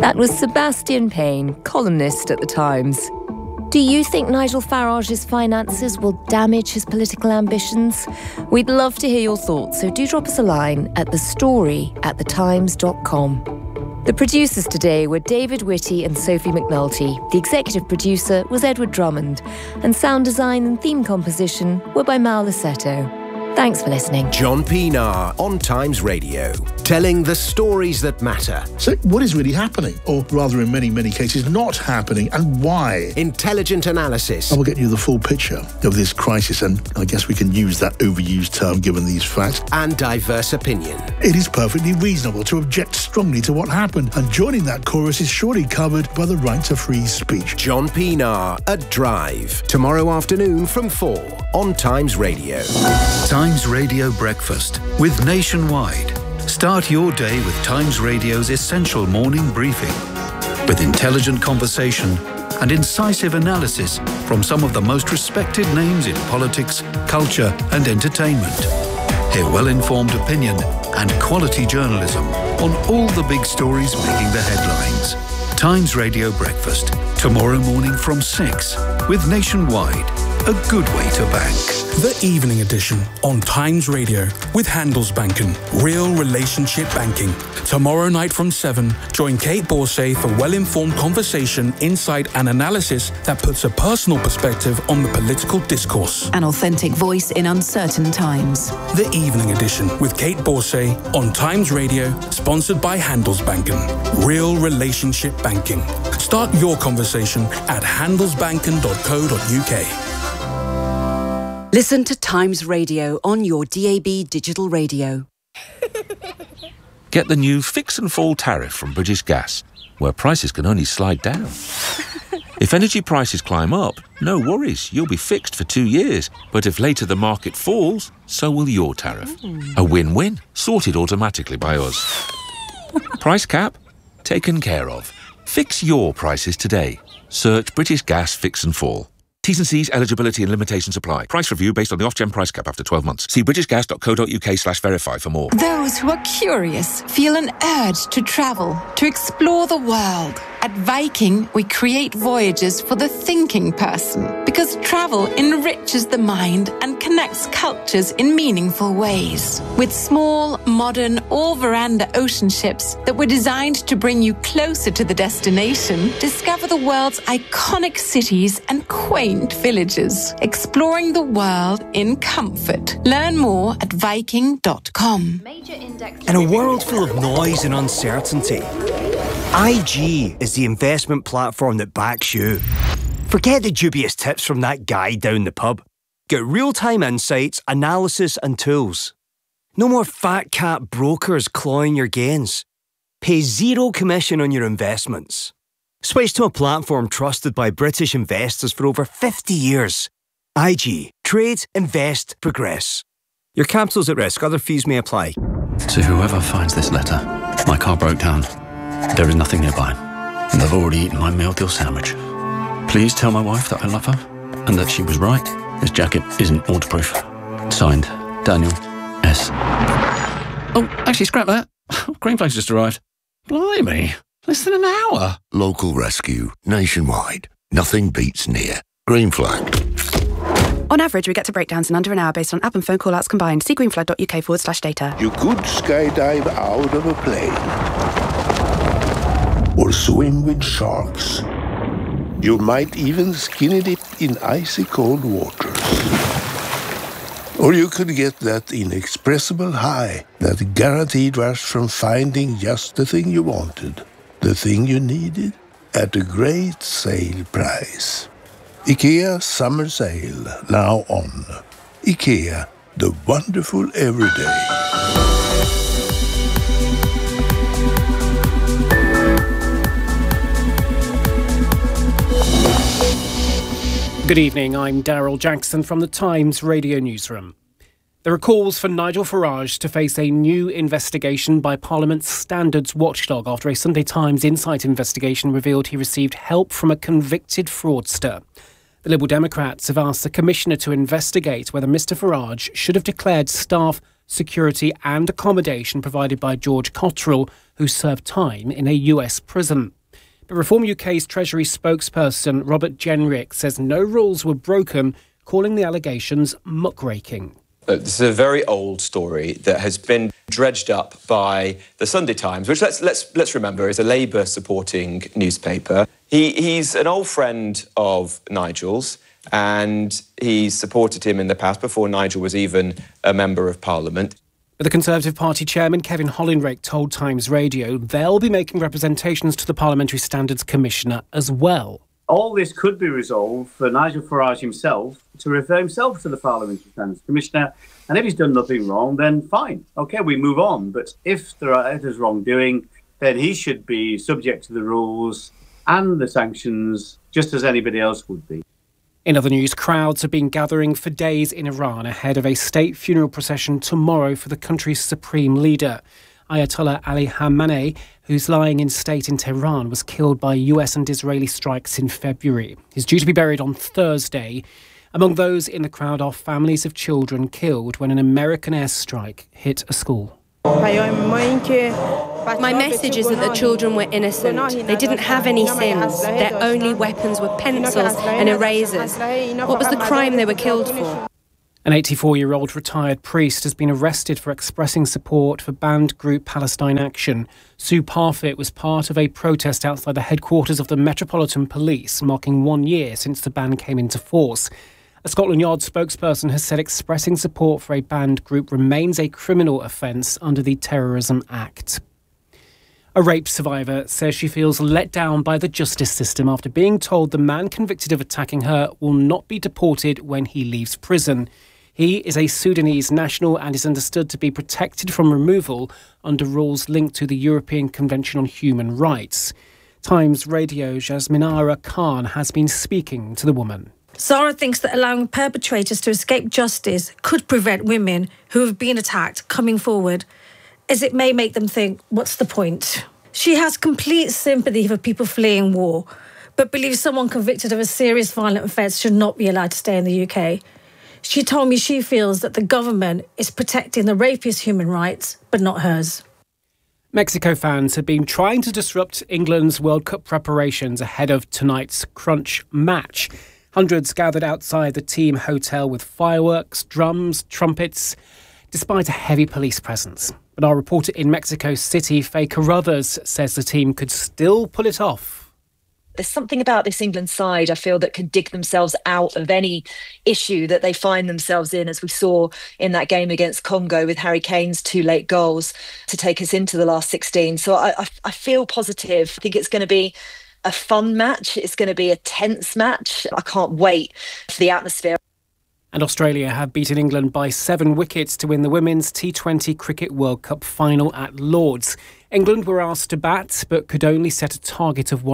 That was Sebastian Payne, columnist at The Times. Do you think Nigel Farage's finances will damage his political ambitions? We'd love to hear your thoughts, so do drop us a line at thestory@thetimes.com. The producers today were David Whitty and Sophie McNulty. The executive producer was Edward Drummond. And sound design and theme composition were by Mal Lassetto. Thanks for listening. John Pienaar on Times Radio, telling the stories that matter. So what is really happening? Or rather, in many, many cases, not happening, and why? Intelligent analysis. I will get you the full picture of this crisis, and I guess we can use that overused term given these facts. And diverse opinion. It is perfectly reasonable to object strongly to what happened, and joining that chorus is surely covered by the right to free speech. John Pienaar at Drive, tomorrow afternoon from 4 on Times Radio. Times Radio Breakfast with Nationwide. Start your day with Times Radio's essential morning briefing with intelligent conversation and incisive analysis from some of the most respected names in politics, culture and entertainment. Hear well-informed opinion and quality journalism on all the big stories making the headlines. Times Radio Breakfast, tomorrow morning from 6 with Nationwide. A good way to bank. The Evening Edition on Times Radio with Handelsbanken. Real relationship banking. Tomorrow night from 7, join Kate Borsay for well-informed conversation, insight and analysis that puts a personal perspective on the political discourse. An authentic voice in uncertain times. The Evening Edition with Kate Borsay on Times Radio, sponsored by Handelsbanken. Real relationship banking. Start your conversation at handelsbanken.co.uk. Listen to Times Radio on your DAB digital radio. Get the new Fix and Fall tariff from British Gas, where prices can only slide down. If energy prices climb up, no worries, you'll be fixed for 2 years. But if later the market falls, so will your tariff. A win-win, sorted automatically by us. Price cap? Taken care of. Fix your prices today. Search British Gas Fix and Fall. T's and C's, eligibility and limitations apply. Price review based on the Ofgem price cap after 12 months. See britishgas.co.uk/verify for more. Those who are curious feel an urge to travel, to explore the world. At Viking, we create voyages for the thinking person because travel enriches the mind and connects cultures in meaningful ways. With small, modern, all-veranda ocean ships that were designed to bring you closer to the destination, discover the world's iconic cities and quaint villages, exploring the world in comfort. Learn more at Viking.com. In a world full of noise and uncertainty, IG is the investment platform that backs you. Forget the dubious tips from that guy down the pub. Get real-time insights, analysis and tools. No more fat cat brokers clawing your gains. Pay zero commission on your investments. Switch to a platform trusted by British investors for over 50 years. IG. Trade, invest, progress. Your capital's at risk. Other fees may apply. To whoever finds this letter, my car broke down. There is nothing nearby, and I've already eaten my meal deal sandwich. Please tell my wife that I love her, and that she was right. This jacket isn't waterproof. Signed, Daniel S. Oh, actually, scrap that. Green Flag's just arrived. Blimey, less than an hour. Local rescue, nationwide. Nothing beats near. Green Flag. On average, we get to breakdowns in under an hour based on app and phone call-outs combined. See greenflag.uk/data. You could skydive out of a plane. Or swim with sharks. You might even skinny dip in icy cold waters. Or you could get that inexpressible high, that guaranteed rush from finding just the thing you wanted, the thing you needed, at a great sale price. IKEA Summer Sale, now on. IKEA, the wonderful everyday. Good evening, I'm Daryl Jackson from the Times Radio Newsroom. There are calls for Nigel Farage to face a new investigation by Parliament's standards watchdog after a Sunday Times Insight investigation revealed he received help from a convicted fraudster. The Liberal Democrats have asked the Commissioner to investigate whether Mr Farage should have declared staff security and accommodation provided by George Cotterill, who served time in a US prison. But Reform UK's Treasury spokesperson Robert Jenrick says no rules were broken, calling the allegations muckraking. This is a very old story that has been dredged up by the Sunday Times, which let's remember is a Labour-supporting newspaper. He's an old friend of Nigel's, and he's supported him in the past before Nigel was even a member of Parliament. But the Conservative Party chairman, Kevin Hollinrake, told Times Radio they'll be making representations to the Parliamentary Standards Commissioner as well. All this could be resolved for Nigel Farage himself to refer himself to the Parliamentary Standards Commissioner, and if he's done nothing wrong, then fine. OK, we move on. But if there's wrongdoing, then he should be subject to the rules and the sanctions, just as anybody else would be. In other news, crowds have been gathering for days in Iran ahead of a state funeral procession tomorrow for the country's supreme leader. Ayatollah Ali Khamenei, who's lying in state in Tehran, was killed by US and Israeli strikes in February. He's due to be buried on Thursday. Among those in the crowd are families of children killed when an American airstrike hit a school. My message is that the children were innocent. They didn't have any sins. Their only weapons were pencils and erasers. What was the crime they were killed for? An 84-year-old retired priest has been arrested for expressing support for banned group Palestine Action. Sue Parfitt was part of a protest outside the headquarters of the Metropolitan Police, marking 1 year since the ban came into force. A Scotland Yard spokesperson has said expressing support for a banned group remains a criminal offence under the Terrorism Act. A rape survivor says she feels let down by the justice system after being told the man convicted of attacking her will not be deported when he leaves prison. He is a Sudanese national and is understood to be protected from removal under rules linked to the European Convention on Human Rights. Times Radio Jasminara Khan has been speaking to the woman. Zara thinks that allowing perpetrators to escape justice could prevent women who have been attacked coming forward, as it may make them think, what's the point? She has complete sympathy for people fleeing war, but believes someone convicted of a serious violent offence should not be allowed to stay in the UK. She told me she feels that the government is protecting the rapist's human rights, but not hers. Mexico fans have been trying to disrupt England's World Cup preparations ahead of tonight's crunch match. Hundreds gathered outside the team hotel with fireworks, drums, trumpets, despite a heavy police presence. But our reporter in Mexico City, Faye Carruthers, says the team could still pull it off. There's something about this England side, I feel, that can dig themselves out of any issue that they find themselves in, as we saw in that game against Congo with Harry Kane's 2 late goals to take us into the last 16. So I feel positive. I think it's going to be a fun match. It's going to be a tense match. I can't wait for the atmosphere. And Australia have beaten England by 7 wickets to win the Women's T20 Cricket World Cup final at Lord's. England were asked to bat, but could only set a target of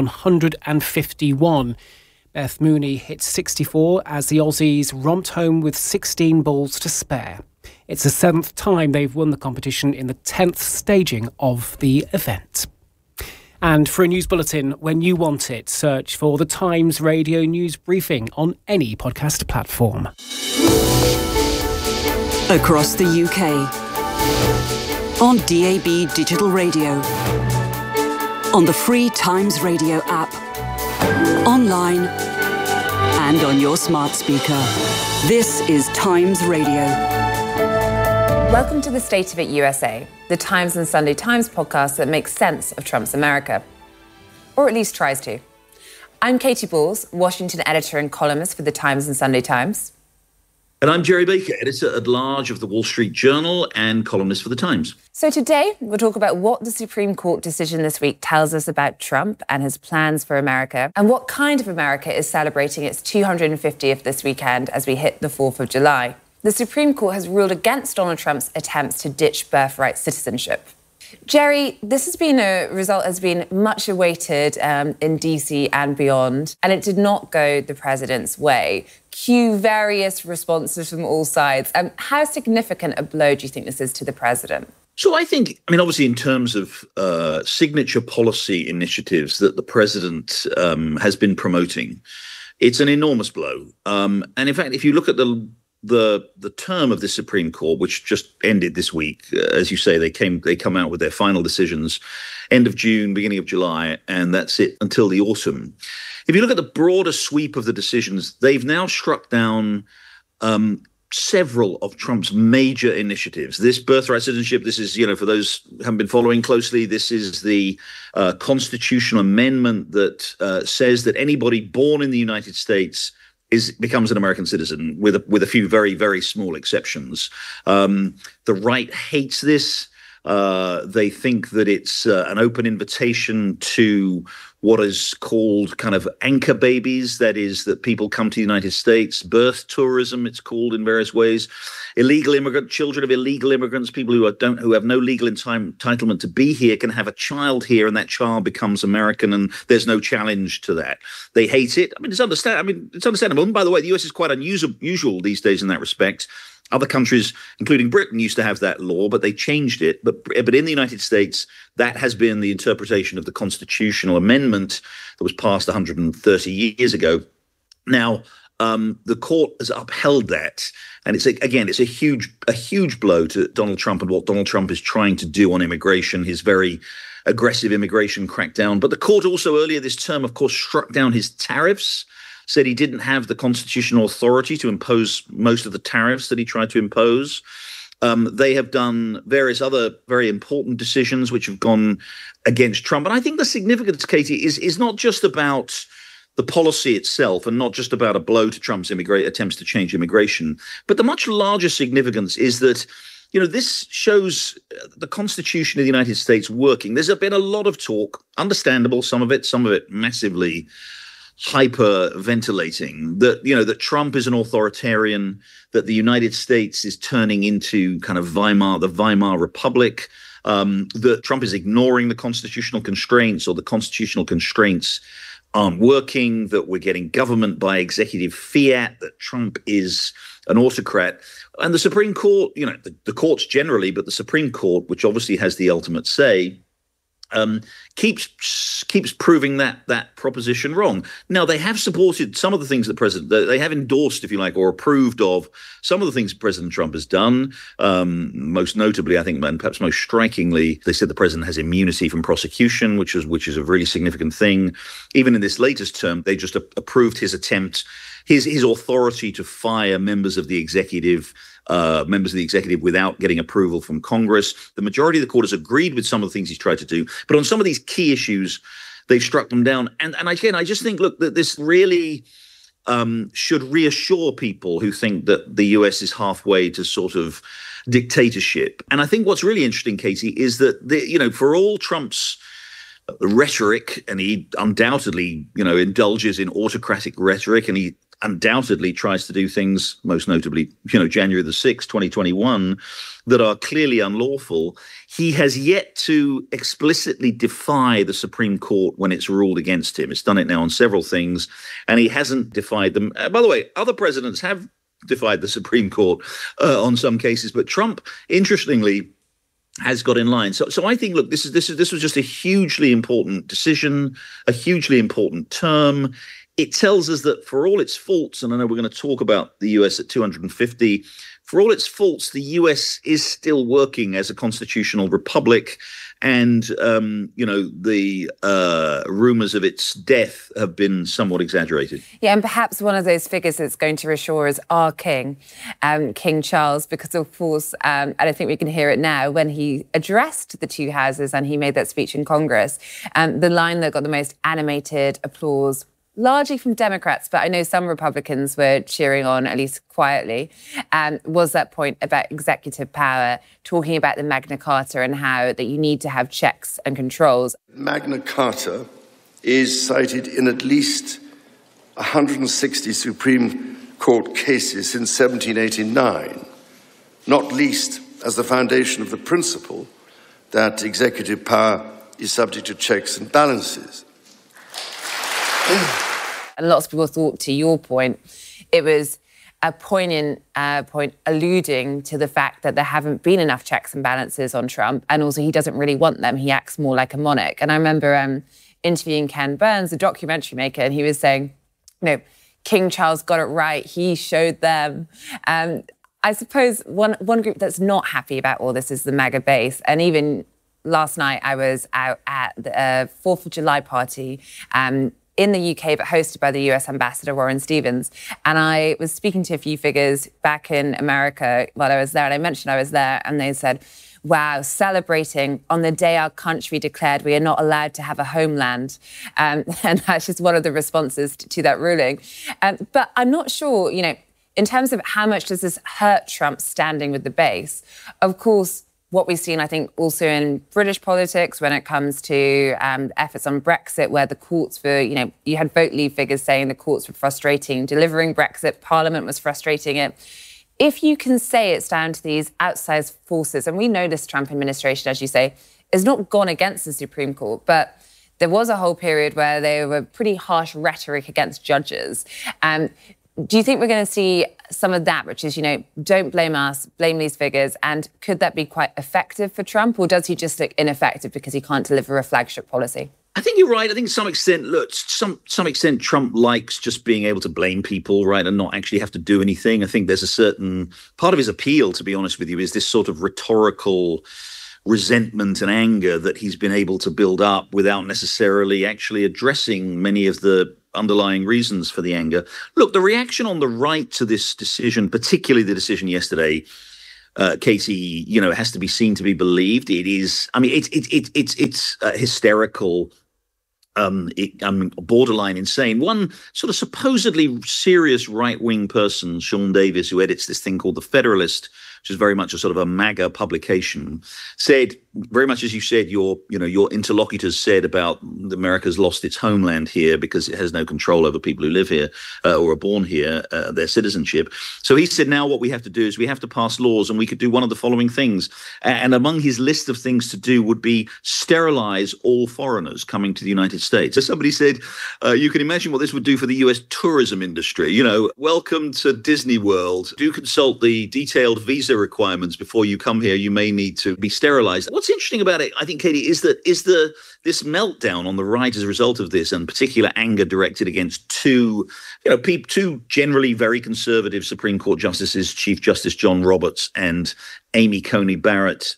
151. Beth Mooney hit 64 as the Aussies romped home with 16 balls to spare. It's the 7th time they've won the competition in the 10th staging of the event. And for a news bulletin when you want it, search for the Times Radio News Briefing on any podcast platform. Across the UK, on DAB Digital Radio, on the free Times Radio app, online and on your smart speaker. This is Times Radio. Welcome to the State of It USA, the Times and Sunday Times podcast that makes sense of Trump's America. Or at least tries to. I'm Katie Balls, Washington editor and columnist for the Times and Sunday Times. And I'm Jerry Baker, editor-at-large of the Wall Street Journal and columnist for the Times. So today, we'll talk about what the Supreme Court decision this week tells us about Trump and his plans for America, and what kind of America is celebrating its 250th this weekend as we hit the 4th of July. The Supreme Court has ruled against Donald Trump's attempts to ditch birthright citizenship. Jerry, this has been a result has been much awaited in D.C. and beyond, and it did not go the president's way. Cue various responses from all sides. How significant a blow do you think this is to the president? So I think, obviously in terms of signature policy initiatives that the president has been promoting, it's an enormous blow. And in fact, if you look at the the term of the Supreme Court, which just ended this week, as you say, they come out with their final decisions end of June, beginning of July, and that's it until the autumn. If you look at the broader sweep of the decisions, they've now struck down several of Trump's major initiatives. This birthright citizenship, this is, for those who haven't been following closely, this is the constitutional amendment that says that anybody born in the United States becomes an American citizen, with a few very, very small exceptions. The right hates this. They think that it's an open invitation to what is called kind of anchor babies. That is, that people come to the United States, birth tourism, it's called in various ways. Illegal immigrant, children of illegal immigrants, people who have no legal entitlement to be here can have a child here, and that child becomes American, and there's no challenge to that. They hate it. It's understandable. And by the way, the US is quite unusual these days in that respect. Other countries, including Britain, used to have that law, but they changed it. But in the United States, that has been the interpretation of the constitutional amendment that was passed 130 years ago. Now, the court has upheld that, and it's a huge blow to Donald Trump and what Donald Trump is trying to do on immigration, his very aggressive immigration crackdown. But the court also earlier this term, of course, struck down his tariffs. Said he didn't have the constitutional authority to impose most of the tariffs that he tried to impose. They have done various other very important decisions which have gone against Trump. And I think the significance, Katie, is not just about the policy itself and not just about a blow to Trump's attempts to change immigration, but the much larger significance is that this shows the Constitution of the United States working. There's been a lot of talk, understandable, some of it massively hyperventilating, that Trump is an authoritarian, that the United States is turning into kind of the Weimar Republic, that Trump is ignoring the constitutional constraints, or the constitutional constraints aren't working, that we're getting government by executive fiat, that Trump is an autocrat. And the Supreme Court, the courts generally, but the Supreme Court, which obviously has the ultimate say, keeps proving that proposition wrong. Now, they have supported some of the things they have endorsed, if you like, or approved of some of the things President Trump has done. Most notably, I think, and perhaps most strikingly, they said the president has immunity from prosecution, which is a really significant thing. Even in this latest term, they just approved his attempt, his authority to fire members of the executive without getting approval from Congress. The majority of the court has agreed with some of the things he's tried to do, but on some of these key issues, they've struck them down. And again, I just think, look, that this really should reassure people who think that the US is halfway to sort of dictatorship. And I think what's really interesting, Katie, is that for all Trump's rhetoric, and he undoubtedly, indulges in autocratic rhetoric, and he undoubtedly tries to do things, most notably, January the 6th, 2021, that are clearly unlawful. He has yet to explicitly defy the Supreme Court when it's ruled against him. It's done it now on several things, and he hasn't defied them. By the way, other presidents have defied the Supreme Court on some cases, but Trump, interestingly, has got in line. So I think, look, this was just a hugely important decision, a hugely important term. It tells us that for all its faults, and I know we're going to talk about the US at 250, for all its faults, the US is still working as a constitutional republic. And, the rumors of its death have been somewhat exaggerated. Yeah, and perhaps one of those figures that's going to reassure is our king, King Charles, because, of course, and I think we can hear it now, when he addressed the two houses and he made that speech in Congress, the line that got the most animated applause, largely from Democrats, but I know some Republicans were cheering on, at least quietly, was that point about executive power, talking about the Magna Carta and how that you need to have checks and controls. Magna Carta is cited in at least 160 Supreme Court cases since 1789, not least as the foundation of the principle that executive power is subject to checks and balances. And lots of people thought, to your point, it was a poignant point alluding to the fact that there haven't been enough checks and balances on Trump, and also he doesn't really want them. He acts more like a monarch. And I remember interviewing Ken Burns, the documentary maker, and he was saying, King Charles got it right. He showed them. I suppose one group that's not happy about all this is the MAGA base. And even last night, I was out at the 4th of July party in the UK, but hosted by the US Ambassador Warren Stevens. And I was speaking to a few figures back in America while I was there, and I mentioned I was there, and they said, wow, celebrating on the day our country declared we are not allowed to have a homeland. And that's just one of the responses to that ruling. But I'm not sure, in terms of how much does this hurt Trump's standing with the base, of course, what we've seen, I think, also in British politics when it comes to efforts on Brexit, where the courts were, you had Vote Leave figures saying the courts were frustrating delivering Brexit, Parliament was frustrating it. If you can say it's down to these outsized forces, and we know this Trump administration, as you say, has not gone against the Supreme Court, but there was a whole period where they were pretty harsh rhetoric against judges. Do you think we're going to see some of that, which is, don't blame us, blame these figures, and could that be quite effective for Trump, or does he just look ineffective because he can't deliver a flagship policy? I think you're right. I think to some extent, some extent Trump likes just being able to blame people, right, and not actually have to do anything. I think there's a certain part of his appeal, to be honest with you, is this sort of rhetorical resentment and anger that he's been able to build up without necessarily actually addressing many of the underlying reasons for the anger. Look, the reaction on the right to this decision, particularly the decision yesterday, Katie, has to be seen to be believed. It is, it's hysterical, borderline insane. One sort of supposedly serious right-wing person, Sean Davis, who edits this thing called The Federalist, which is very much a sort of a MAGA publication, said, very much as you said, your interlocutors said about America's lost its homeland here because it has no control over people who live here or are born here, their citizenship. So he said, now what we have to do is we have to pass laws, and we could do one of the following things. And among his list of things to do would be sterilize all foreigners coming to the United States. So somebody said, you can imagine what this would do for the US tourism industry. Welcome to Disney World. Do consult the detailed visa requirements before you come here. You may need to be sterilized. What's interesting about it, I think, Katie, is this meltdown on the right as a result of this, and particular anger directed against two generally very conservative Supreme Court justices, Chief Justice John Roberts and Amy Coney Barrett,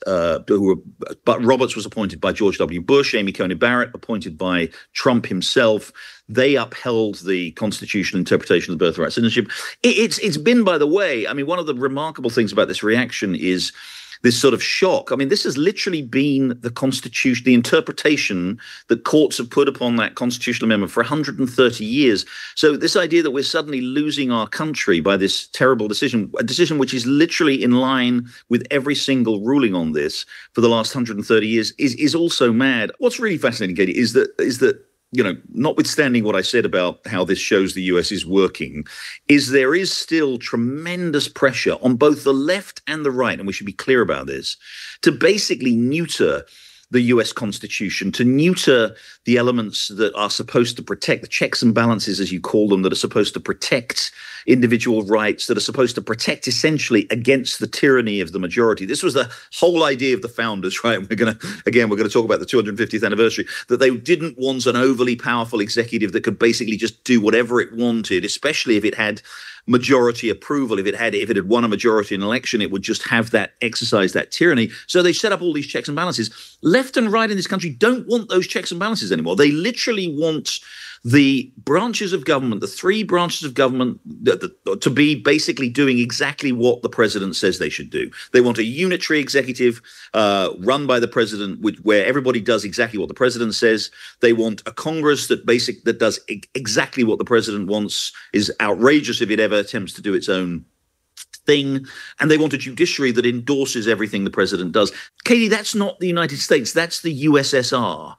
but Roberts was appointed by George W. Bush, Amy Coney Barrett appointed by Trump himself. They upheld the constitutional interpretation of the birthright citizenship. It's been, by the way, one of the remarkable things about this reaction is this sort of shock. This has literally been the Constitution, the interpretation that courts have put upon that constitutional amendment for 130 years. So this idea that we're suddenly losing our country by this terrible decision, a decision which is literally in line with every single ruling on this for the last 130 years, is also mad. What's really fascinating, Katie, is that notwithstanding what I said about how this shows the US is working, there is still tremendous pressure on both the left and the right, and we should be clear about this, to basically neuter the US Constitution, to neuter the elements that are supposed to protect the checks and balances, as you call them, that are supposed to protect individual rights, that are supposed to protect essentially against the tyranny of the majority. This was the whole idea of the founders, right? We're going to talk about the 250th anniversary, that they didn't want an overly powerful executive that could basically just do whatever it wanted, especially if it had majority approval. If it had won a majority in an election, it would just have that exercise that tyranny. So they set up all these checks and balances. Left and right in this country don't want those checks and balances anymore. They literally want the branches of government, the three branches of government, to be basically doing exactly what the president says they should do. They want a unitary executive run by the president, where everybody does exactly what the president says. They want a Congress that does exactly what the president wants, is outrageous if it ever attempts to do its own thing. And they want a judiciary that endorses everything the president does. Katie, that's not the United States. That's the USSR.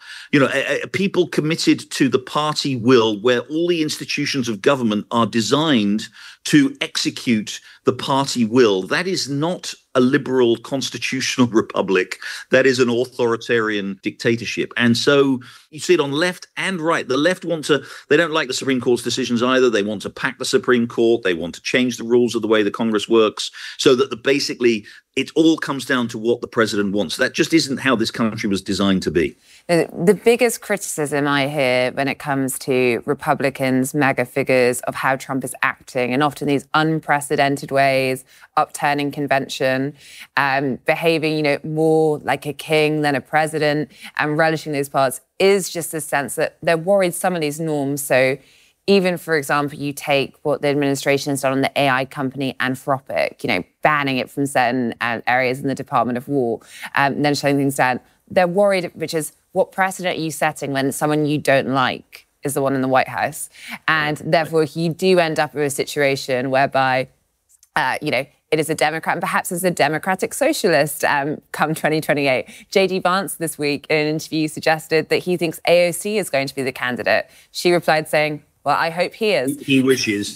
People committed to the party will, where all the institutions of government are designed to execute the party will. That is not a liberal constitutional republic. That is an authoritarian dictatorship. And so you see it on left and right. The left they don't like the Supreme Court's decisions either. They want to pack the Supreme Court. They want to change the rules of the way the Congress works so that basically it all comes down to what the president wants. That just isn't how this country was designed to be. The biggest criticism I hear when it comes to Republicans, MAGA figures, of how Trump is acting, and often these unprecedented ways, upturning convention, behaving, more like a king than a president, and relishing those parts, is just a sense that they're worried some of these norms. So even, for example, you take what the administration has done on the AI company Anthropic, banning it from certain areas in the Department of War, and then shutting things down. They're worried, which is, what precedent are you setting when someone you don't like is the one in the White House? And therefore, you do end up with a situation whereby, it is a Democrat, and perhaps as a democratic socialist come 2028. J.D. Vance this week in an interview suggested that he thinks AOC is going to be the candidate. She replied saying, well, I hope he is. He wishes.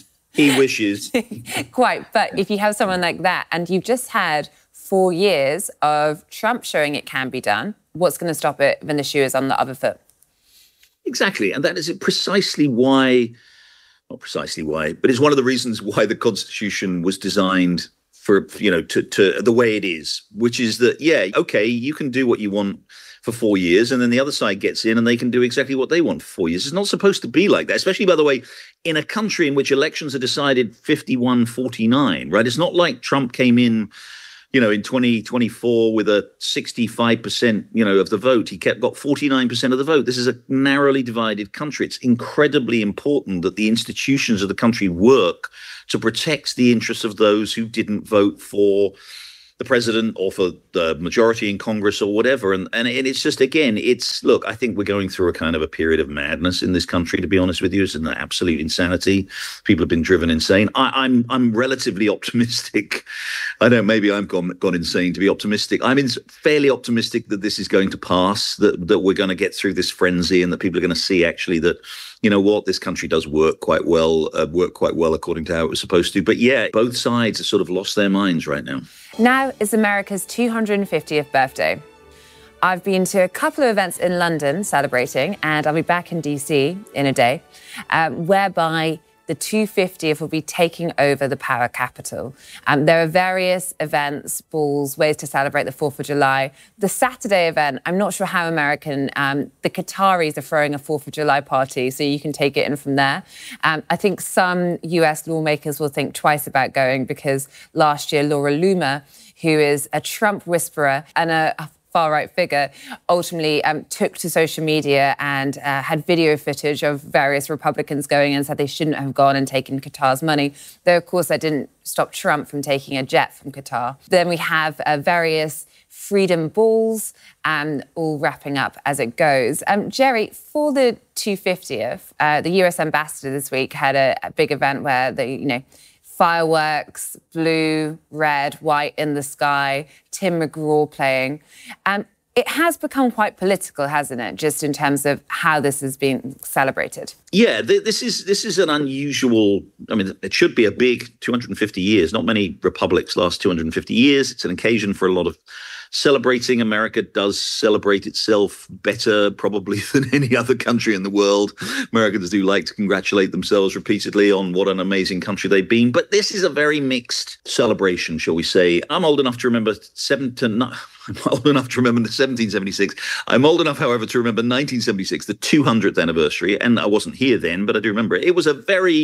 Quite. But if you have someone like that, and you've just had 4 years of Trump showing it can be done, what's going to stop it when the shoe is on the other foot? Exactly. And that is precisely why, not precisely why, but it's one of the reasons why the Constitution was designed for, to the way it is, which is that, you can do what you want for 4 years, and then the other side gets in and they can do exactly what they want for 4 years. It's not supposed to be like that, especially, by the way, in a country in which elections are decided 51-49, right? It's not like Trump came in, in 2024 with a 65%, of the vote. He got 49% of the vote. This is a narrowly divided country. It's incredibly important that the institutions of the country work to protect the interests of those who didn't vote for the president or for the majority in Congress or whatever. And it's just, again, look, I think we're going through a kind of a period of madness in this country, to be honest with you. It's an absolute insanity. People have been driven insane. I'm relatively optimistic. I know maybe I've gone insane to be optimistic. I'm fairly optimistic that this is going to pass, that we're going to get through this frenzy, and that people are going to see actually that, this country does work quite well according to how it was supposed to. But both sides have sort of lost their minds right now. Now is America's 250th birthday. I've been to a couple of events in London celebrating, and I'll be back in DC in a day, whereby the 250th will be taking over the power capital. There are various events, balls, ways to celebrate the 4th of July. The Saturday event, I'm not sure how American, the Qataris are throwing a 4th of July party, so you can take it in from there. I think some US lawmakers will think twice about going, because last year, Laura Loomer, who is a Trump whisperer and a far-right figure, ultimately took to social media and had video footage of various Republicans going and said they shouldn't have gone and taken Qatar's money. Though, of course, that didn't stop Trump from taking a jet from Qatar. Then we have various freedom balls, all wrapping up as it goes. Jerry, for the 250th, the US ambassador this week had a big event where they, fireworks, blue, red, white in the sky, Tim McGraw playing. It has become quite political, hasn't it, just in terms of how this is being celebrated? Yeah, this is an unusual, it should be a big 250 years. Not many republics last 250 years. It's an occasion for a lot of celebrating. America does celebrate itself better probably than any other country in the world. Americans do like to congratulate themselves repeatedly on what an amazing country they've been. But this is a very mixed celebration, shall we say. I'm old enough to remember I'm old enough to remember 1776. I'm old enough, however, to remember 1976, the 200th anniversary. And I wasn't here then, but I do remember it. It was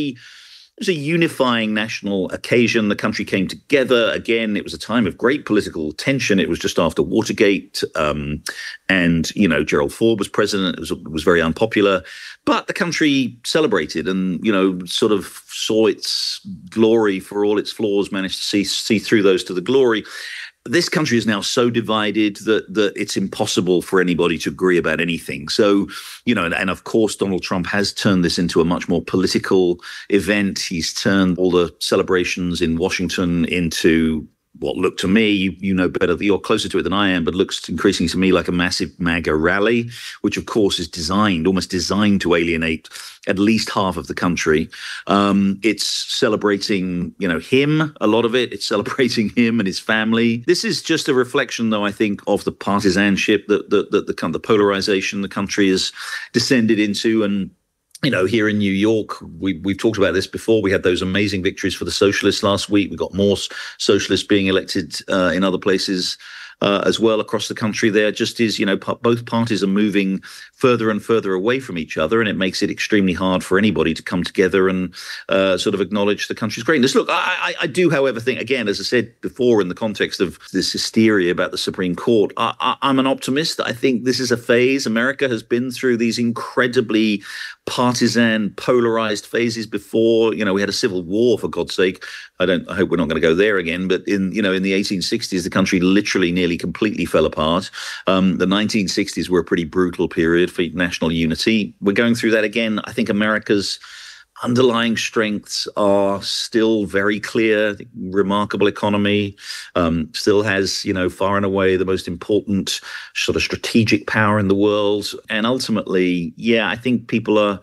a unifying national occasion. The country came together. Again, it was a time of great political tension. It was just after Watergate. And, Gerald Ford was president. It was very unpopular. But the country celebrated and, sort of saw its glory for all its flaws, managed to see through those to the glory. This country is now so divided that it's impossible for anybody to agree about anything. So, and of course, Donald Trump has turned this into a much more political event. He's turned all the celebrations in Washington into what looked to me, you know better, you're closer to it than I am, but looks increasingly to me like a massive MAGA rally, which of course is almost designed to alienate at least half of the country. It's celebrating, him, a lot of it. It's celebrating him and his family. This is just a reflection, though, I think, of the partisanship, the polarization the country has descended into. And here in New York, we've talked about this before. We had those amazing victories for the socialists last week. We got more socialists being elected in other places as well across the country. There just is, both parties are moving further and further away from each other, and it makes it extremely hard for anybody to come together and sort of acknowledge the country's greatness. Look, I do, however, think, again, as I said before, in the context of this hysteria about the Supreme Court, I'm an optimist. I think this is a phase. America has been through these incredibly partisan, polarized phases before. We had a civil war, for God's sake. I hope we're not going to go there again. But in the 1860s, the country literally nearly completely fell apart. The 1960s were a pretty brutal period for national unity. We're going through that again. I think America's underlying strengths are still very clear. Remarkable economy, still has, far and away the most important sort of strategic power in the world. And ultimately, I think people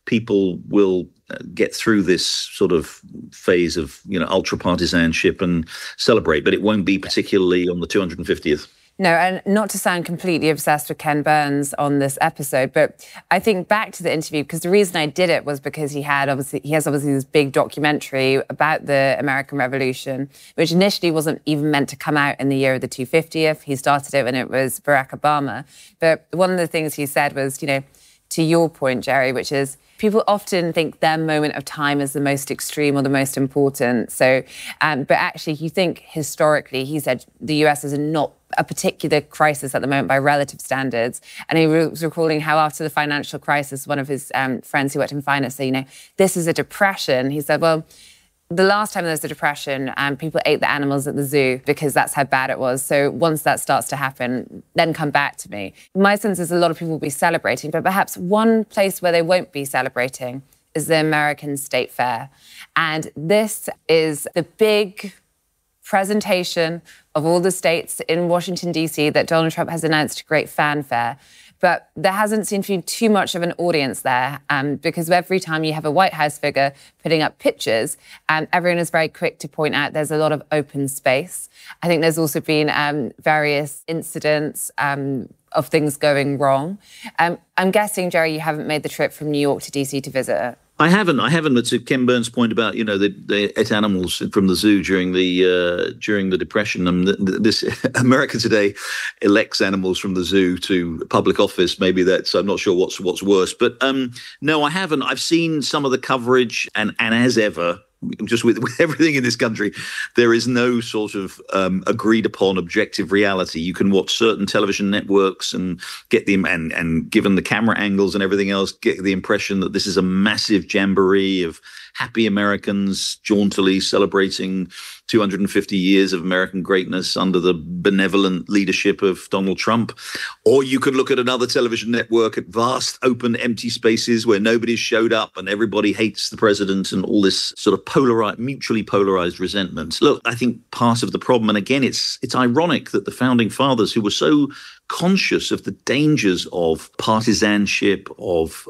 will get through this sort of phase of, ultra partisanship and celebrate, but it won't be particularly on the 250th. No, and not to sound completely obsessed with Ken Burns on this episode, but I think back to the interview, because the reason I did it was because he has obviously this big documentary about the American Revolution, which initially wasn't even meant to come out in the year of the 250th. He started it when it was Barack Obama. But one of the things he said was, to your point, Jerry, which is people often think their moment of time is the most extreme or the most important. So, but actually, you think historically, he said the US is not a particular crisis at the moment by relative standards. And he was recalling how after the financial crisis, one of his friends who worked in finance said, this is a depression. He said, well, the last time there was a depression, people ate the animals at the zoo because that's how bad it was. So once that starts to happen, then come back to me. My sense is a lot of people will be celebrating, but perhaps one place where they won't be celebrating is the American State Fair. And this is the big presentation of all the states in Washington, D.C. that Donald Trump has announced to great fanfare. But there hasn't seemed to be too much of an audience there because every time you have a White House figure putting up pictures, everyone is very quick to point out there's a lot of open space. I think there's also been various incidents of things going wrong. I'm guessing, Jerry, you haven't made the trip from New York to DC to visit it. I haven't. But to Ken Burns' point about they ate animals from the zoo during the Depression, and this America today elects animals from the zoo to public office. Maybe I'm not sure what's worse. But no, I haven't. I've seen some of the coverage, and as ever, just with everything in this country, there is no sort of agreed upon objective reality. You can watch certain television networks and get and given the camera angles and everything else, get the impression that this is a massive jamboree of happy Americans jauntily celebrating 250 years of American greatness under the benevolent leadership of Donald Trump. Or you could look at another television network at vast, open, empty spaces where nobody's showed up and everybody hates the president and all this sort of mutually polarized resentment. Look, I think part of the problem, and again, it's ironic that the founding fathers, who were so conscious of the dangers of partisanship, of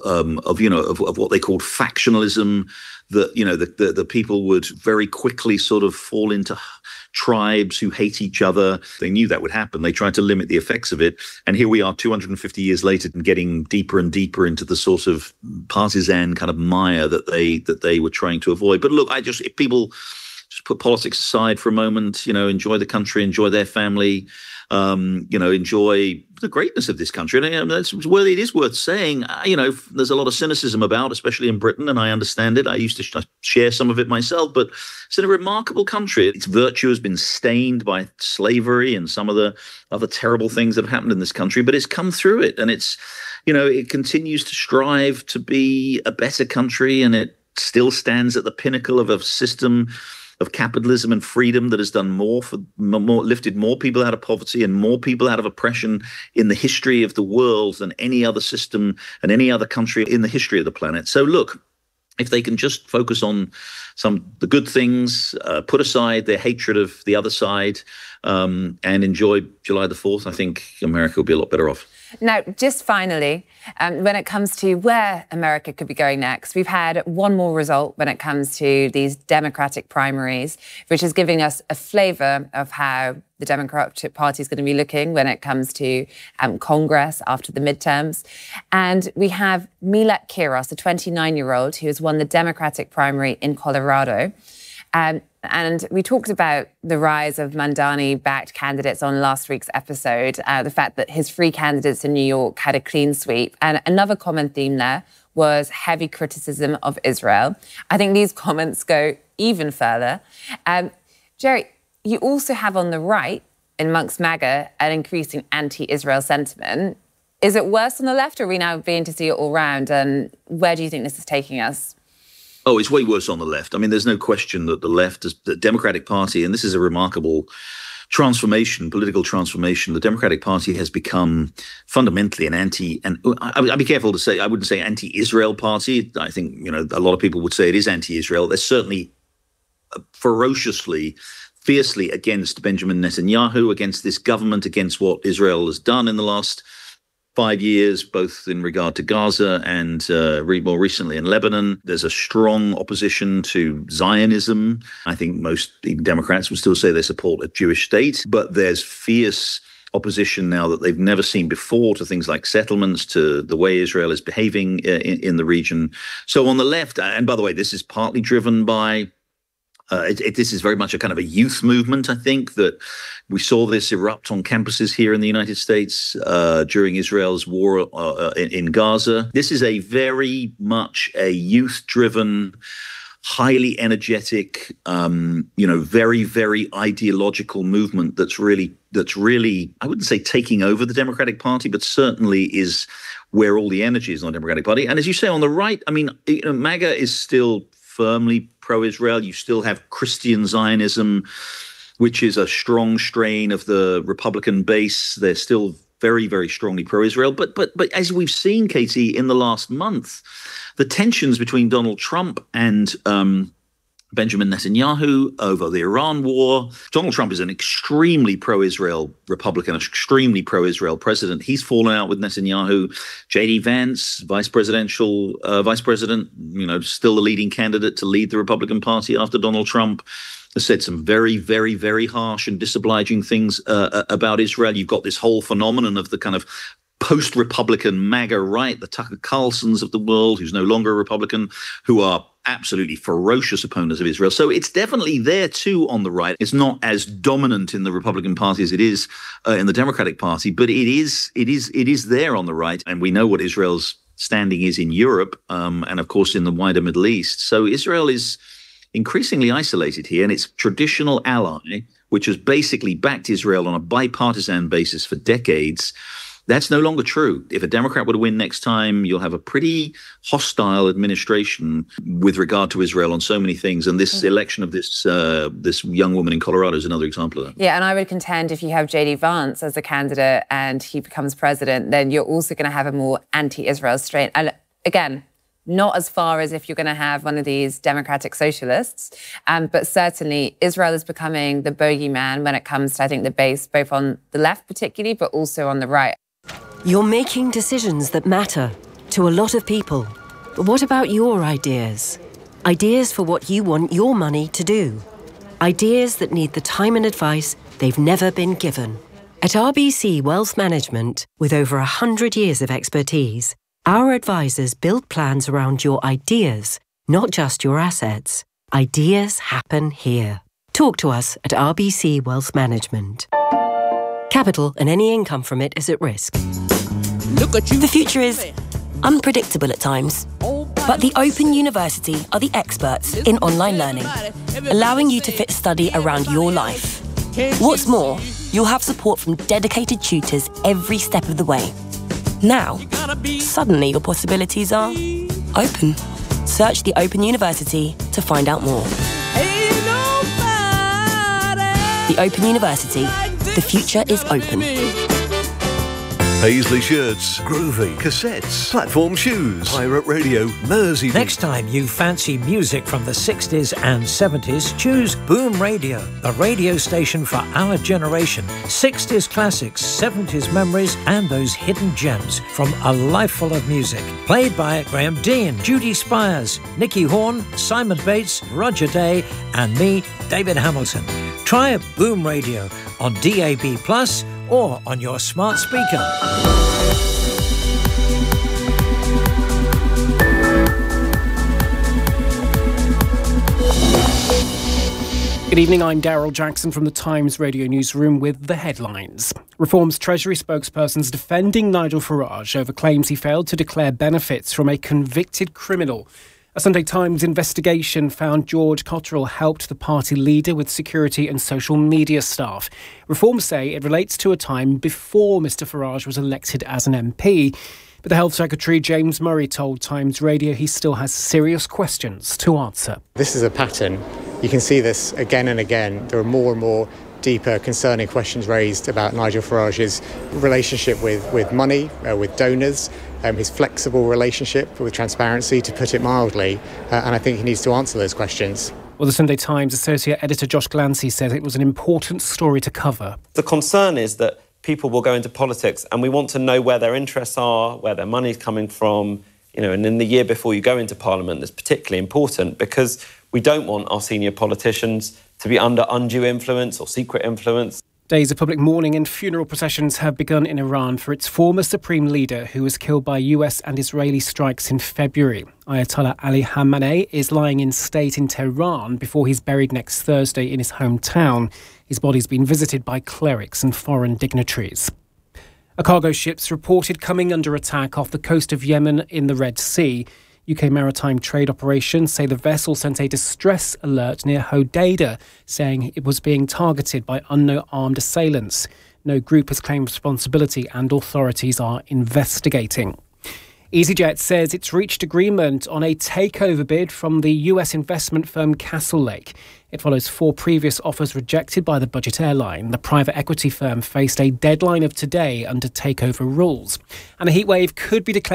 what they called factionalism, that the people would very quickly sort of fall into tribes who hate each other. They knew that would happen. They tried to limit the effects of it. And here we are 250 years later and getting deeper and deeper into the sort of partisan kind of mire that they were trying to avoid. But look, if people just put politics aside for a moment, enjoy the country, enjoy their family, enjoy the greatness of this country. And it is worth saying, there's a lot of cynicism about, especially in Britain, and I understand it. I used to share some of it myself, but it's a remarkable country. Its virtue has been stained by slavery and some of the other terrible things that have happened in this country, but it's come through it, and it's, it continues to strive to be a better country, and it still stands at the pinnacle of a system of capitalism and freedom that has done lifted more people out of poverty and more people out of oppression in the history of the world than any other system and any other country in the history of the planet. So look, if they can just focus on the good things, put aside their hatred of the other side, and enjoy July the 4th, I think America will be a lot better off. Now, just finally, when it comes to where America could be going next, we've had one more result when it comes to these Democratic primaries, which is giving us a flavour of how the Democratic Party is going to be looking when it comes to Congress after the midterms. And we have Millet Quiros, a 29-year-old who has won the Democratic primary in Colorado. And we talked about the rise of Mamdani-backed candidates on last week's episode, the fact that his three candidates in New York had a clean sweep. And another common theme there was heavy criticism of Israel. I think these comments go even further. Jerry, you also have on the right, amongst MAGA, an increasing anti-Israel sentiment. Is it worse on the left, or are we now beginning to see it all round? And where do you think this is taking us? Oh, it's way worse on the left. I mean, there's no question that the left, the Democratic Party, and this is a remarkable transformation, political transformation. The Democratic Party has become fundamentally an I'd be careful to say, I wouldn't say anti-Israel party. I think, you know, a lot of people would say it is anti-Israel. They're certainly ferociously, fiercely against Benjamin Netanyahu, against this government, against what Israel has done in the last 5 years, both in regard to Gaza and more recently in Lebanon. There's a strong opposition to Zionism. I think most Democrats would still say they support a Jewish state, but there's fierce opposition now that they've never seen before to things like settlements, to the way Israel is behaving in the region. So on the left, and by the way, this is partly driven by this is very much a kind of a youth movement, I think, that we saw this erupt on campuses here in the United States during Israel's war in Gaza. This is a very much a youth-driven, highly energetic, very, very ideological movement that's really, I wouldn't say taking over the Democratic Party, but certainly is where all the energy is on the Democratic Party. And as you say, on the right, I mean, MAGA is still firmly pro-Israel. You still have Christian Zionism, which is a strong strain of the Republican base. They're still very, very strongly pro-Israel. But as we've seen, Katie, in the last month, the tensions between Donald Trump and Benjamin Netanyahu over the Iran war. Donald Trump is an extremely pro-Israel Republican, extremely pro-Israel president. He's fallen out with Netanyahu. J.D. Vance, vice president, still the leading candidate to lead the Republican Party after Donald Trump, has said some very, very, very harsh and disobliging things about Israel. You've got this whole phenomenon of the kind of post-Republican MAGA right, the Tucker Carlsons of the world, who's no longer a Republican, who are absolutely ferocious opponents of Israel. So it's definitely there too on the right. It's not as dominant in the Republican Party as it is in the Democratic Party, but it is there on the right. And we know what Israel's standing is in Europe and of course in the wider Middle East. So Israel is increasingly isolated here, and its traditional ally, which has basically backed Israel on a bipartisan basis for decades, that's no longer true. If a Democrat were to win next time, you'll have a pretty hostile administration with regard to Israel on so many things. And this election of this young woman in Colorado is another example of that. Yeah, and I would contend if you have J.D. Vance as a candidate and he becomes president, then you're also going to have a more anti-Israel strain. And again, not as far as if you're going to have one of these democratic socialists, but certainly Israel is becoming the bogeyman when it comes to, I think, the base, both on the left particularly, but also on the right. You're making decisions that matter to a lot of people. But what about your ideas? Ideas for what you want your money to do. Ideas that need the time and advice they've never been given. At RBC Wealth Management, with over 100 years of expertise, our advisors build plans around your ideas, not just your assets. Ideas happen here. Talk to us at RBC Wealth Management. Capital and any income from it is at risk. Look at you. The future is unpredictable at times, but the Open University are the experts in online learning, allowing you to fit study around your life. What's more, you'll have support from dedicated tutors every step of the way. Now, suddenly your possibilities are open. Search the Open University to find out more. The Open University. The future is open. Paisley shirts, groovy, cassettes, platform shoes, pirate radio, Mersey. Next time you fancy music from the 60s and 70s, choose Boom Radio, the radio station for our generation. 60s classics, 70s memories, and those hidden gems from a life full of music. Played by Graham Dean, Judy Spires, Nicky Horn, Simon Bates, Roger Day, and me, David Hamilton. Try Boom Radio on DAB+, or on your smart speaker. Good evening, I'm Daryl Jackson from the Times Radio Newsroom with the headlines. Reform's Treasury spokesperson's defending Nigel Farage over claims he failed to declare benefits from a convicted criminal. A Sunday Times investigation found George Cotterill helped the party leader with security and social media staff. Reform say it relates to a time before Mr Farage was elected as an MP. But the Health Secretary, James Murray, told Times Radio he still has serious questions to answer. This is a pattern. You can see this again and again. There are more and more deeper, concerning questions raised about Nigel Farage's relationship with money, with donors, his flexible relationship with transparency, to put it mildly, and I think he needs to answer those questions. Well, the Sunday Times Associate Editor Josh Glancy says it was an important story to cover. The concern is that people will go into politics and we want to know where their interests are, where their money's coming from, and in the year before you go into Parliament, that's particularly important because we don't want our senior politicians to be under undue influence or secret influence. Days of public mourning and funeral processions have begun in Iran for its former supreme leader who was killed by US and Israeli strikes in February. Ayatollah Ali Khamenei is lying in state in Tehran before he's buried next Thursday in his hometown. His body's been visited by clerics and foreign dignitaries. A cargo ship's reported coming under attack off the coast of Yemen in the Red Sea. UK Maritime Trade Operations say the vessel sent a distress alert near Hodeidah, saying it was being targeted by unknown armed assailants. No group has claimed responsibility and authorities are investigating. EasyJet says it's reached agreement on a takeover bid from the US investment firm Castlelake. It follows 4 previous offers rejected by the budget airline. The private equity firm faced a deadline of today under takeover rules. And a heatwave could be declared